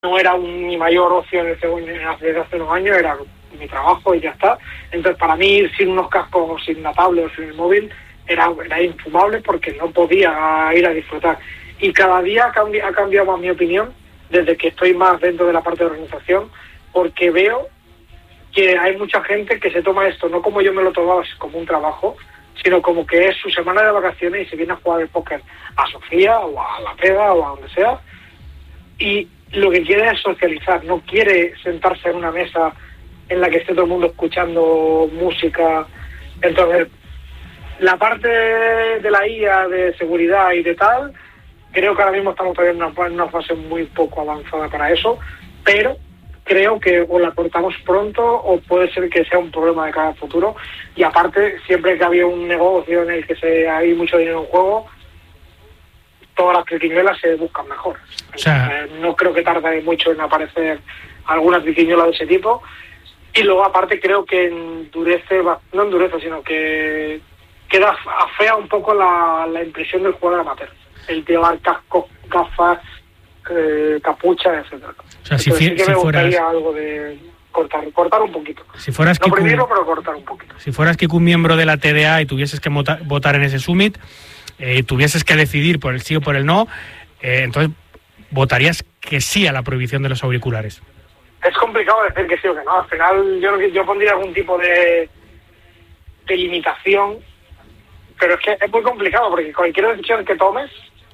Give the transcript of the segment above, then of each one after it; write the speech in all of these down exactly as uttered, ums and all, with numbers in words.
no era un, mi mayor ocio desde hace, hace unos años, era mi trabajo y ya está. Entonces para mí ir sin unos cascos, sin la tablet o sin el móvil era, era infumable porque no podía ir a disfrutar. Y cada día ha, cambi- ha cambiado más mi opinión desde que estoy más dentro de la parte de organización, porque veo que hay mucha gente que se toma esto no como yo me lo tomaba, como un trabajo, sino como que es su semana de vacaciones y se viene a jugar el póker a Sofía o a La Pega o a donde sea, y lo que quiere es socializar, no quiere sentarse en una mesa en la que esté todo el mundo escuchando música. Entonces, la parte de la I A, de seguridad y de tal, creo que ahora mismo estamos todavía en una, en una fase muy poco avanzada para eso, pero creo que o la cortamos pronto o puede ser que sea un problema de cara al futuro. Y aparte, siempre que había un negocio en el que se hay mucho dinero en juego, todas las triquiñuelas se buscan mejor. O sea, no creo que tarde mucho en aparecer alguna triquiñuela de ese tipo. Y luego aparte creo que endurece, no endurece, sino que queda afea un poco la, la impresión del jugador amateur. El llevar cascos, gafas, eh, capucha, etcétera. O sea, si, sí que si me fueras... gustaría algo de cortar, cortar un poquito. Si fueras no Kiku... prohibirlo, pero cortar un poquito. Si fueras Kiku miembro de la T D A y tuvieses que vota, votar en ese summit, eh, y tuvieses que decidir por el sí o por el no, eh, entonces votarías que sí a la prohibición de los auriculares. Es complicado decir que sí o que no. Al final yo, yo pondría algún tipo de, de limitación, pero es que es muy complicado porque cualquier decisión que tomes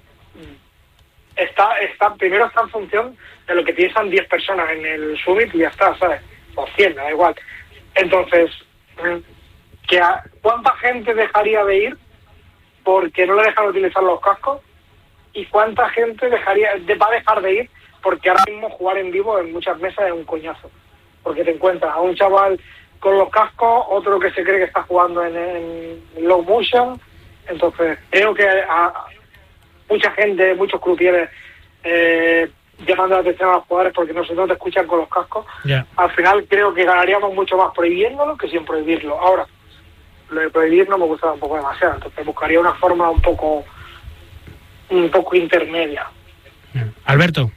está, está primero está en función de lo que piensan diez personas en el summit y ya está, ¿sabes? O cien, da igual. Entonces, ¿que a, ¿cuánta gente dejaría de ir porque no le dejan utilizar los cascos? ¿Y cuánta gente dejaría de, va a dejar de ir porque ahora mismo jugar en vivo en muchas mesas es un coñazo? Porque te encuentras a un chaval con los cascos, otro que se cree que está jugando en, en low motion. Entonces creo que a mucha gente, muchos croupiers eh, llamando la atención a los jugadores porque no, no te escuchan con los cascos. Yeah. Al final creo que ganaríamos mucho más prohibiéndolo que sin prohibirlo. Ahora, lo de prohibir no me gusta un poco demasiado, entonces buscaría una forma un poco un poco intermedia. Yeah. Alberto.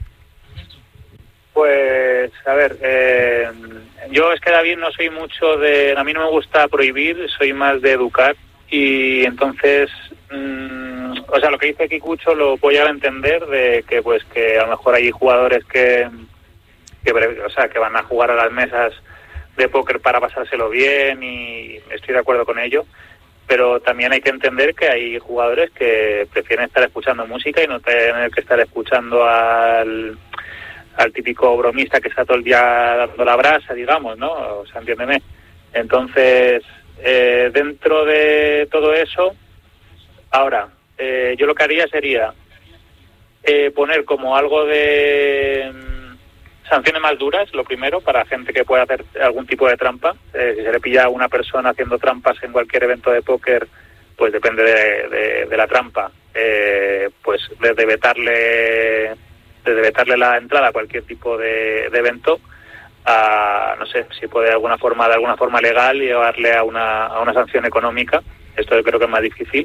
Pues, a ver, eh, yo es que David no soy mucho de... A mí no me gusta prohibir, soy más de educar y entonces, mmm, o sea, lo que dice Kikucho lo voy a entender de que pues que a lo mejor hay jugadores que, que, o sea, que van a jugar a las mesas de póker para pasárselo bien y estoy de acuerdo con ello, pero también hay que entender que hay jugadores que prefieren estar escuchando música y no tener que estar escuchando al... al típico bromista que está todo el día dando la brasa, digamos, ¿no? O sea, entiéndeme. Entonces, eh, dentro de todo eso, ahora, eh, yo lo que haría sería eh, poner como algo de mm, sanciones más duras, lo primero, para gente que pueda hacer algún tipo de trampa. Eh, si se le pilla a una persona haciendo trampas en cualquier evento de póker, pues depende de, de, de la trampa, eh, pues desde vetarle... de vetarle la entrada a cualquier tipo de, de evento, a, no sé, si puede de alguna forma, de alguna forma legal, llevarle a una, a una sanción económica. Esto yo creo que es más difícil,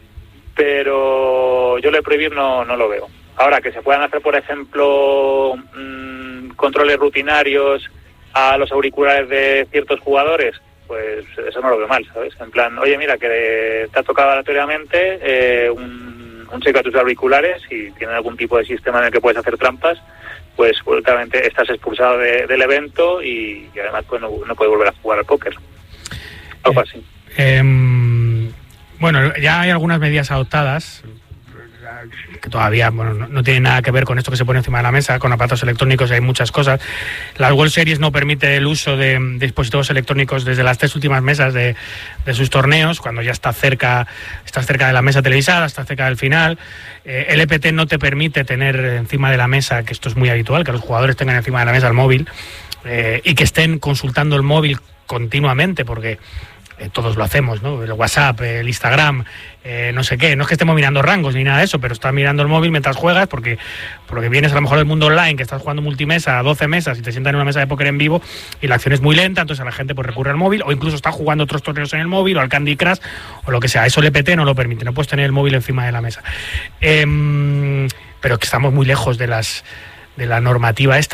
pero yo lo de prohibir no, no lo veo. Ahora, que se puedan hacer, por ejemplo, mmm, controles rutinarios a los auriculares de ciertos jugadores, pues eso no lo veo mal, ¿sabes? En plan, oye, mira, que te ha tocado aleatoriamente eh, un un cheque a tus auriculares y tienen algún tipo de sistema en el que puedes hacer trampas, pues únicamente estás expulsado de, del evento y, y además pues no, no puedes volver a jugar al póker. Algo eh, así. Eh, bueno, ya hay algunas medidas adoptadas que todavía bueno, no, no tienen nada que ver con esto que se pone encima de la mesa, con aparatos electrónicos hay muchas cosas. La World Series no permite el uso de, de dispositivos electrónicos desde las tres últimas mesas de, de sus torneos, cuando ya está cerca, estás cerca de la mesa televisada, estás cerca del final. Eh, el E P T no te permite tener encima de la mesa, que esto es muy habitual, que los jugadores tengan encima de la mesa el móvil eh, y que estén consultando el móvil continuamente, porque Eh, todos lo hacemos, ¿no? El WhatsApp, el Instagram, eh, no sé qué. No es que estemos mirando rangos ni nada de eso, pero estás mirando el móvil mientras juegas porque, porque vienes a lo mejor del mundo online, que estás jugando multimesa a doce mesas y te sientas en una mesa de póker en vivo y la acción es muy lenta, entonces a la gente pues recurre al móvil o incluso está jugando otros torneos en el móvil o al Candy Crush o lo que sea. Eso el E P T no lo permite, no puedes tener el móvil encima de la mesa. Eh, pero que estamos muy lejos de las de la normativa esta.